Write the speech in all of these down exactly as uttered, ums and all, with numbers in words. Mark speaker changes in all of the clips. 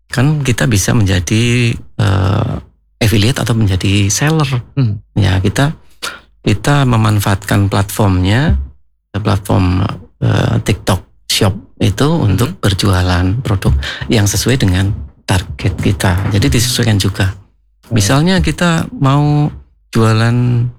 Speaker 1: kan kita bisa menjadi uh, affiliate atau menjadi seller. Hmm. Ya kita kita memanfaatkan platformnya, platform uh, TikTok Shop itu hmm. untuk berjualan produk yang sesuai dengan target kita. Jadi disesuaikan juga. Hmm. Misalnya kita mau jualan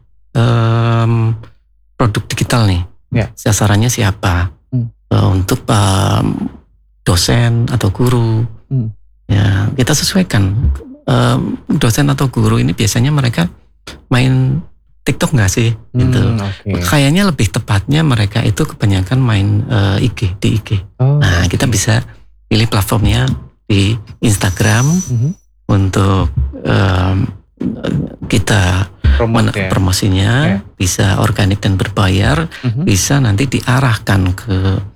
Speaker 1: um, produk digital nih, ya. Sasarannya siapa? Hmm. Uh, untuk um, dosen atau guru. Hmm. Ya, kita sesuaikan. Um, dosen atau guru ini biasanya mereka main TikTok nggak sih? Hmm, gitu. Okay. Kayaknya lebih tepatnya mereka itu kebanyakan main uh, I G di I G. Oh, nah, okay. Kita bisa pilih platformnya di Instagram mm-hmm. untuk um, kita Promote, men- ya? promosinya, yeah. Bisa organik dan berbayar, mm-hmm. bisa nanti diarahkan ke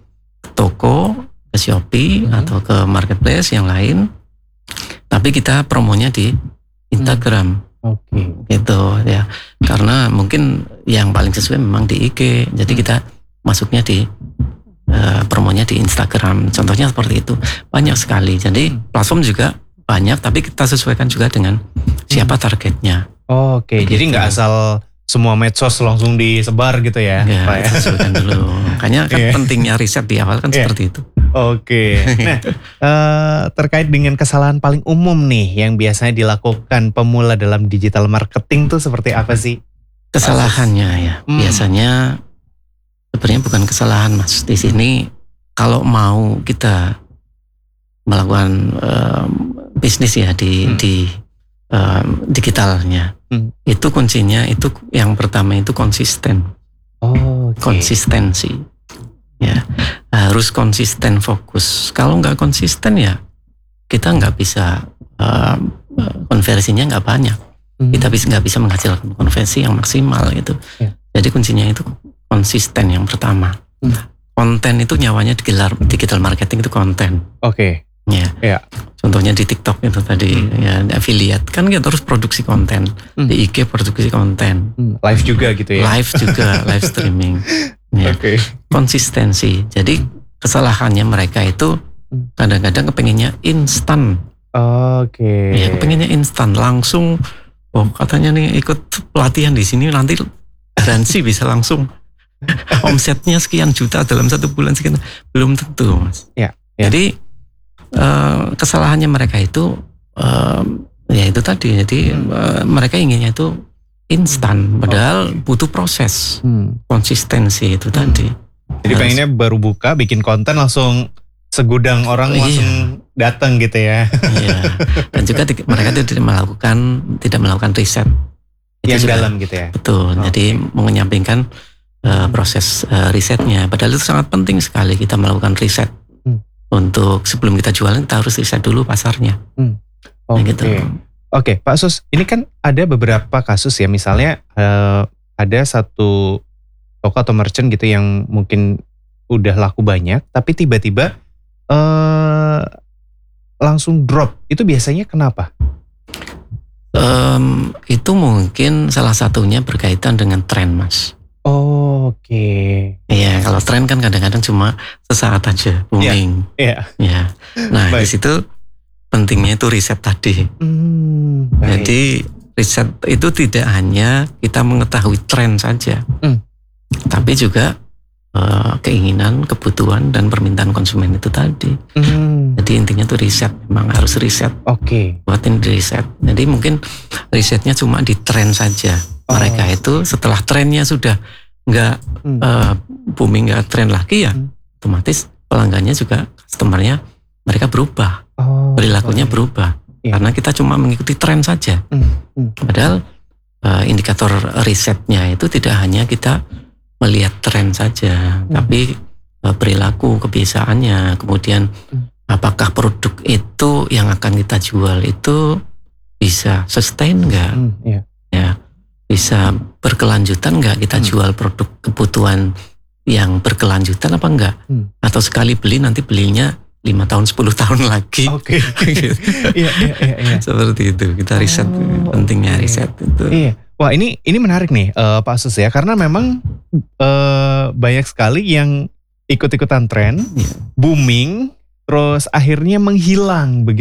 Speaker 1: toko, ke Shopee mm-hmm. atau ke marketplace yang lain. Tapi kita promonya di Instagram, oke, okay. Gitu ya. Karena mungkin yang paling sesuai memang di I G, jadi kita masuknya di uh, promonya di Instagram. Contohnya seperti itu, banyak sekali. Jadi platform juga banyak, tapi kita sesuaikan juga dengan siapa targetnya.
Speaker 2: Oh, oke, okay. Jadi nggak asal semua medsos langsung disebar gitu ya?
Speaker 1: Ya, ya? Sesuaikan dulu. Makanya kan yeah. pentingnya riset di awal kan yeah. seperti itu.
Speaker 2: Oke, nah uh, terkait dengan kesalahan paling umum nih yang biasanya dilakukan pemula dalam digital marketing tuh seperti apa sih?
Speaker 1: Kesalahannya ya, hmm. biasanya sebenarnya bukan kesalahan mas. Di sini kalau mau kita melakukan uh, bisnis ya di hmm. di uh, digitalnya, hmm. itu kuncinya itu yang pertama itu konsisten, oh, okay. konsistensi. Ya, harus konsisten fokus. Kalau nggak konsisten ya kita nggak bisa uh, konversinya nggak banyak. Hmm. Kita bisa nggak bisa menghasilkan konversi yang maksimal gitu. Ya. Jadi kuncinya itu konsisten yang pertama. Hmm. Konten itu nyawanya digital digital marketing itu konten.
Speaker 2: Oke. Okay.
Speaker 1: Ya. Ya. Contohnya di TikTok itu tadi hmm. ya affiliate kan kita terus produksi konten. Hmm. Di I G produksi konten.
Speaker 2: Hmm. Live juga gitu ya.
Speaker 1: Live juga live streaming. Ya, okay. Konsistensi. Jadi kesalahannya mereka itu kadang-kadang kepengennya instan.
Speaker 2: Oke. Okay.
Speaker 1: Ya, kepengennya instan langsung. Oh, katanya nih ikut pelatihan di sini nanti garansi bisa langsung omsetnya sekian juta dalam satu bulan sekian. Belum tentu, Mas.
Speaker 2: Ya. Ya.
Speaker 1: Jadi uh, kesalahannya mereka itu uh, ya itu tadi. Jadi hmm. uh, mereka inginnya itu instan, padahal okay. butuh proses, hmm. konsistensi itu hmm. tadi.
Speaker 2: Jadi pengennya baru buka, bikin konten langsung segudang orang oh, langsung iya. datang gitu ya.
Speaker 1: Iya. Dan juga di, mereka tidak melakukan tidak melakukan riset.
Speaker 2: Yang juga, dalam gitu ya.
Speaker 1: Betul. Okay. Jadi menyampingkan uh, proses uh, risetnya. Padahal itu sangat penting sekali kita melakukan riset. Hmm. Untuk sebelum kita jualan kita harus riset dulu pasarnya. Hmm.
Speaker 2: Oke. Okay. Nah, gitu. Oke, Pak Sus, ini kan ada beberapa kasus ya, misalnya uh, ada satu toko atau merchant gitu yang mungkin udah laku banyak, tapi tiba-tiba uh, langsung drop. Itu biasanya kenapa?
Speaker 1: Um, itu mungkin salah satunya berkaitan dengan tren, Mas.
Speaker 2: Oh, oke. Okay.
Speaker 1: Iya, kalau tren kan kadang-kadang cuma sesaat aja booming.
Speaker 2: Iya. Yeah.
Speaker 1: Yeah. Nah, di situ pentingnya itu riset tadi. Hmm, Jadi riset itu tidak hanya kita mengetahui tren saja, hmm. tapi juga uh, keinginan, kebutuhan dan permintaan konsumen itu tadi. Hmm. Jadi intinya itu riset, memang harus riset.
Speaker 2: Oke. Okay.
Speaker 1: Buatin riset. Jadi mungkin risetnya cuma di tren saja. Oh. Mereka itu setelah trennya sudah nggak hmm. uh, booming, nggak tren lagi ya, hmm. otomatis pelanggannya juga, customernya mereka berubah. Oh, perilakunya okay. berubah yeah. karena kita cuma mengikuti tren saja. Mm, mm. Padahal uh, indikator risetnya itu tidak hanya kita melihat tren saja, mm. tapi uh, perilaku, kebiasaannya, kemudian mm. apakah produk itu yang akan kita jual itu bisa sustain nggak, mm, yeah. ya, bisa berkelanjutan nggak kita mm. jual produk kebutuhan yang berkelanjutan apa enggak, mm. atau sekali beli nanti belinya lima tahun, sepuluh tahun lagi.
Speaker 2: Oke. Okay. Iya, iya, iya, iya.
Speaker 1: Seperti itu. Kita riset, oh, pentingnya okay. riset itu.
Speaker 2: Iya. Wah, ini ini menarik nih uh, Pak Sus ya, karena memang uh, banyak sekali yang ikut-ikutan tren, yeah. booming, terus akhirnya menghilang begitu.